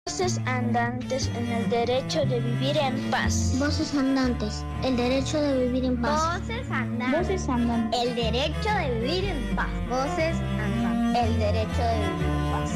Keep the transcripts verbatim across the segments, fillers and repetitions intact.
Voces andantes en el derecho de vivir en paz. Voces andantes, el derecho de vivir en paz. Voces andantes, Voces andantes, el derecho de vivir en paz. Voces andantes, el derecho de vivir en paz.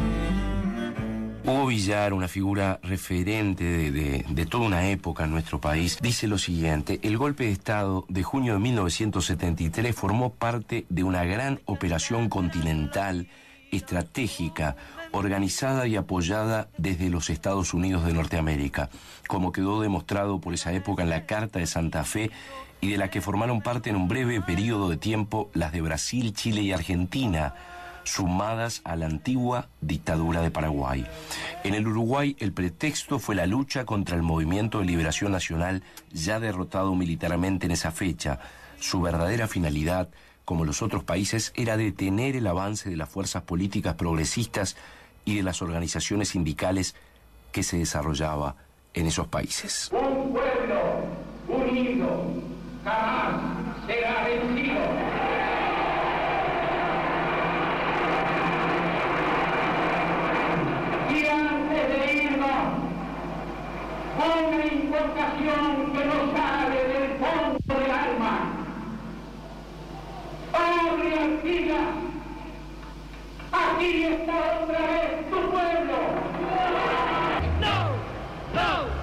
Hugo Villar, una figura referente de, de, de toda una época en nuestro país, dice lo siguiente: el golpe de Estado de junio de mil novecientos setenta y tres formó parte de una gran operación continental, estratégica, organizada y apoyada desde los Estados Unidos de Norteamérica, como quedó demostrado por esa época en la Carta de Santa Fe, y de la que formaron parte en un breve periodo de tiempo las de Brasil, Chile y Argentina, sumadas a la antigua dictadura de Paraguay. En el Uruguay, el pretexto fue la lucha contra el Movimiento de Liberación Nacional, ya derrotado militarmente en esa fecha. Su verdadera finalidad, como los otros países, era detener el avance de las fuerzas políticas progresistas y de las organizaciones sindicales que se desarrollaba en esos países. Un pueblo unido jamás será vencido. Y antes de irnos, una invocación que nos sale del fondo del alma. ¡Padre Artigas! Aquí está otra vez tu pueblo.